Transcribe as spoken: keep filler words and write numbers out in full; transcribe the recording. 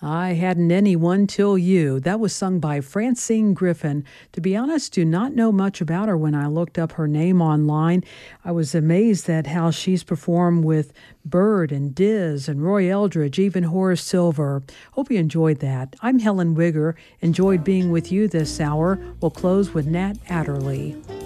I hadn't anyone till you. That was sung by Francine Griffin. To be honest, do not know much about her when I looked up her name online. I was amazed at how she's performed with Bird and Diz and Roy Eldridge, even Horace Silver. Hope you enjoyed that. I'm Helen Wigger. Enjoyed being with you this hour. We'll close with Nat Adderley.